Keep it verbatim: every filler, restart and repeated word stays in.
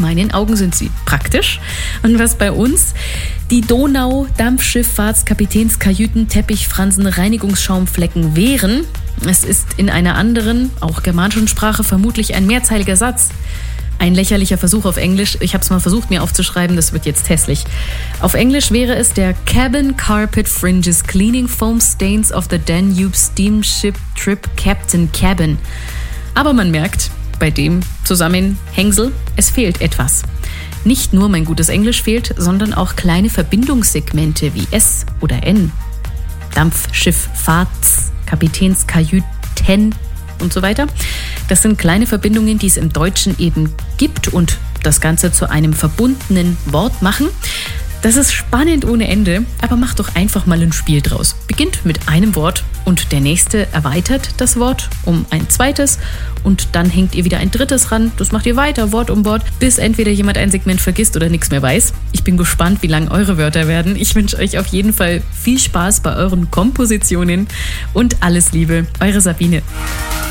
In meinen Augen sind sie praktisch. Und was bei uns die Donau, Dampfschifffahrts, Kapitänskajüten, Teppichfransen, Reinigungsschaumflecken wären, es ist in einer anderen, auch germanischen Sprache vermutlich ein mehrzeiliger Satz. Ein lächerlicher Versuch auf Englisch. Ich habe es mal versucht, mir aufzuschreiben, das wird jetzt hässlich. Auf Englisch wäre es der Cabin Carpet Fringes Cleaning Foam Stains of the Danube Steamship Trip Captain Cabin. Aber man merkt bei dem Zusammenhängsel, es fehlt etwas. Nicht nur mein gutes Englisch fehlt, sondern auch kleine Verbindungssegmente wie S oder N. Dampfschifffahrts, Kapitänskajüten und so weiter. Das sind kleine Verbindungen, die es im Deutschen eben gibt und das Ganze zu einem verbundenen Wort machen. Das ist spannend ohne Ende, aber macht doch einfach mal ein Spiel draus. Beginnt mit einem Wort und der nächste erweitert das Wort um ein zweites und dann hängt ihr wieder ein drittes ran. Das macht ihr weiter, Wort um Wort, bis entweder jemand ein Segment vergisst oder nichts mehr weiß. Ich bin gespannt, wie lang eure Wörter werden. Ich wünsche euch auf jeden Fall viel Spaß bei euren Kompositionen und alles Liebe, eure Sabine.